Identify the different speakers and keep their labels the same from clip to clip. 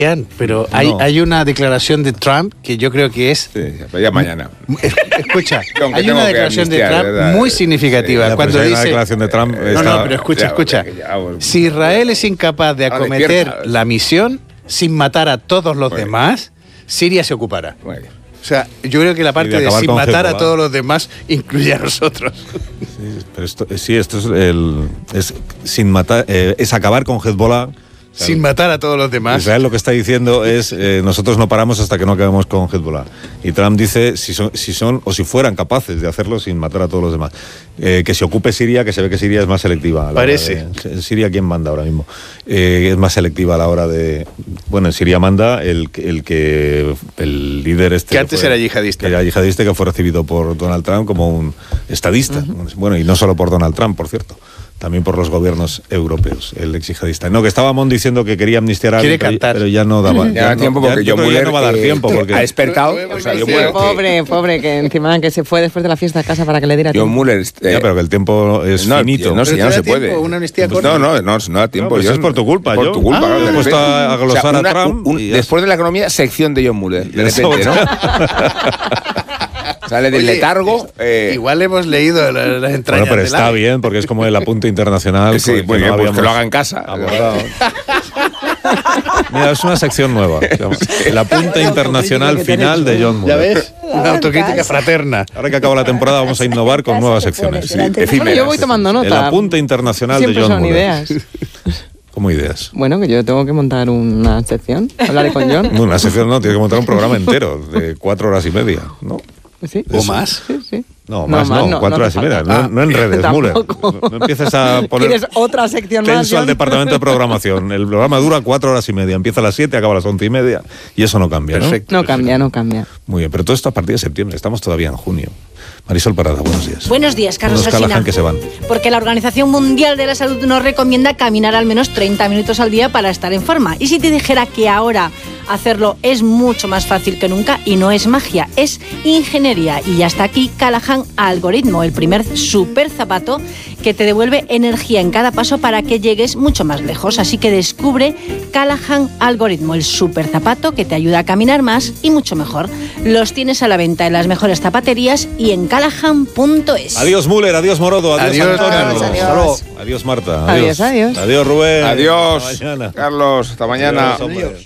Speaker 1: Pero hay una declaración de Trump que yo creo que es...
Speaker 2: Sí, ya mañana.
Speaker 1: Escucha, hay una declaración de Trump muy significativa.
Speaker 3: Sí,
Speaker 1: cuando dice...
Speaker 3: Una declaración de Trump
Speaker 1: pero escucha. Si Israel es incapaz de acometer la misión sin matar a todos los demás, Siria se ocupará.
Speaker 2: Bueno.
Speaker 1: O sea, yo creo que la parte de sin matar a todos los demás incluye a nosotros.
Speaker 3: Sí, pero esto es sin matar, es acabar con Hezbollah.
Speaker 1: Sin matar a todos los demás.
Speaker 3: Israel lo que está diciendo es nosotros no paramos hasta que no acabemos con Hezbollah. Y Trump dice si son o si fueran capaces de hacerlo sin matar a todos los demás. Que se ocupe Siria, que se ve que Siria es más selectiva.
Speaker 1: Parece.
Speaker 3: Siria, ¿quién manda ahora mismo? Es más selectiva a la hora de... Bueno, en Siria manda el líder
Speaker 1: que antes era yihadista.
Speaker 3: Que era yihadista, que fue recibido por Donald Trump como un estadista. Bueno, y no solo por Donald Trump, por cierto. También por los gobiernos europeos, el ex yihadista. No, que estaba Mon diciendo que quería amnistiar a alguien, pero ya no daba.
Speaker 2: Ya da tiempo porque John Muller
Speaker 3: no va a dar tiempo porque
Speaker 2: ha despertado.
Speaker 4: Pobre, que encima que se fue después de la fiesta a casa para que le diera tiempo.
Speaker 2: John Muller.
Speaker 3: Pero que el tiempo es finito.
Speaker 2: No, ya no se puede.
Speaker 1: ¿Una amnistía corta?
Speaker 2: No da tiempo.
Speaker 3: Eso es por tu culpa.
Speaker 2: Por tu culpa.
Speaker 3: He puesto a glosar a Trump.
Speaker 2: Después de la economía, sección de John Muller. De repente, ¿no? Sale del letargo.
Speaker 1: Igual hemos leído las entrañas.
Speaker 3: Bueno, pero está bien, porque es como el apunte internacional.
Speaker 2: Sí, bueno, pues que lo haga en casa.
Speaker 3: Mira, es una sección nueva. El apunte internacional final de John Muller.
Speaker 1: ¿Ya ves? Una autocrítica fraterna.
Speaker 3: Ahora que acaba la temporada vamos a innovar con nuevas secciones.
Speaker 4: Bueno, yo voy tomando nota.
Speaker 3: El apunte internacional de John Muller.
Speaker 4: Siempre son ideas.
Speaker 3: ¿Cómo ideas?
Speaker 4: Bueno, que yo tengo que montar una sección. Hablaré con John.
Speaker 3: No, una sección no, tiene que montar un programa entero de 4 horas y media, ¿no?
Speaker 4: ¿Sí?
Speaker 1: ¿O más?
Speaker 4: Sí.
Speaker 3: No, 4 horas y media. No enredes, Muller. No empieces a poner...
Speaker 4: ¿Quieres otra sección más,
Speaker 3: tenso al departamento de programación. El programa dura 4 horas y media. Empieza a las 7, acaba a las 11 y media. Y eso no cambia, ¿no?
Speaker 1: Perfecto.
Speaker 4: No cambia.
Speaker 3: Muy bien, pero todo esto a partir de septiembre. Estamos todavía en junio. Marisol Parada, buenos días.
Speaker 5: Buenos días, Carlos Alsina.
Speaker 3: Que se van.
Speaker 5: Porque la Organización Mundial de la Salud nos recomienda caminar al menos 30 minutos al día para estar en forma. Y si te dijera que ahora hacerlo es mucho más fácil que nunca, y no es magia, es ingeniería. Y ya está aquí Callahan Algoritmo, el primer super zapato que te devuelve energía en cada paso para que llegues mucho más lejos. Así que descubre Callahan Algoritmo, el super zapato que te ayuda a caminar más y mucho mejor. Los tienes a la venta en las mejores zapaterías y en callahan.es.
Speaker 3: Adiós Muller, adiós Morodo, adiós Antonio.
Speaker 4: Carlos, adiós.
Speaker 3: Adiós Marta.
Speaker 4: Adiós.
Speaker 3: Adiós Rubén.
Speaker 2: Adiós,
Speaker 3: Hasta mañana.
Speaker 2: Carlos. Hasta mañana.
Speaker 3: Adiós.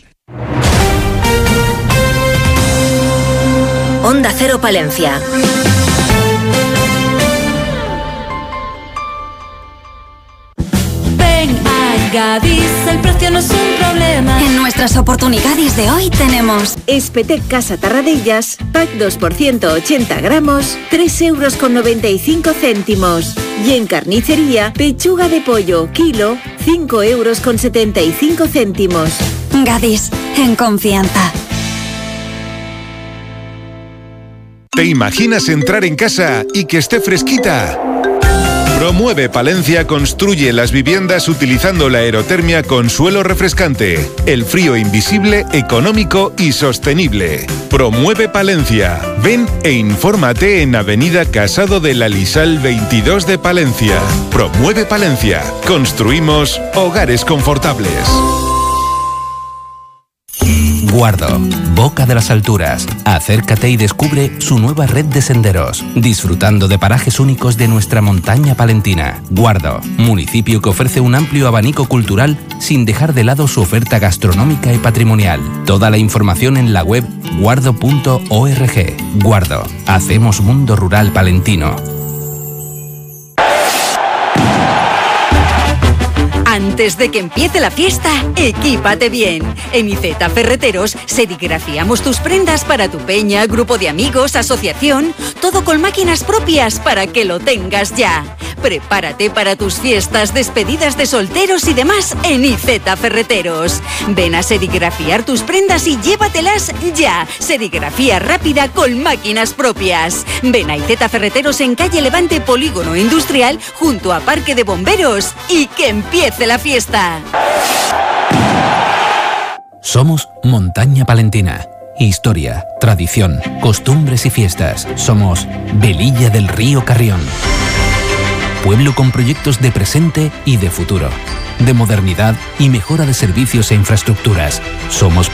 Speaker 6: Onda Cero Palencia.
Speaker 7: Ven a Gadis, el precio no es un problema.
Speaker 6: En nuestras oportunidades de hoy tenemos
Speaker 8: Espetec Casa Tarradellas, pack 2 por 180 gramos, 3,95 €. Y en carnicería, pechuga de pollo, kilo, 5,75 €.
Speaker 6: Gadis, en confianza.
Speaker 9: ¿Te imaginas entrar en casa y que esté fresquita? Promueve Palencia construye las viviendas utilizando la aerotermia con suelo refrescante. El frío invisible, económico y sostenible. Promueve Palencia. Ven e infórmate en Avenida Casado de la Lisal 22 de Palencia. Promueve Palencia. Construimos hogares confortables.
Speaker 10: Guardo, Boca de las Alturas. Acércate y descubre su nueva red de senderos, disfrutando de parajes únicos de nuestra montaña palentina. Guardo, municipio que ofrece un amplio abanico cultural sin dejar de lado su oferta gastronómica y patrimonial. Toda la información en la web guardo.org. Guardo, hacemos mundo rural palentino.
Speaker 11: Antes de que empiece la fiesta, equípate bien. En IZ Ferreteros serigrafiamos tus prendas para tu peña, grupo de amigos, asociación, todo con máquinas propias para que lo tengas ya. Prepárate para tus fiestas, despedidas de solteros y demás en IZ Ferreteros. Ven a serigrafiar tus prendas y llévatelas ya. Serigrafía rápida con máquinas propias. Ven a IZ Ferreteros en calle Levante, Polígono Industrial, junto a Parque de Bomberos, y que empiece la fiesta.
Speaker 10: Somos Montaña Palentina. Historia, tradición, costumbres y fiestas. Somos Velilla del Río Carrión. Pueblo con proyectos de presente y de futuro. de modernidad y mejora de servicios e infraestructuras. Somos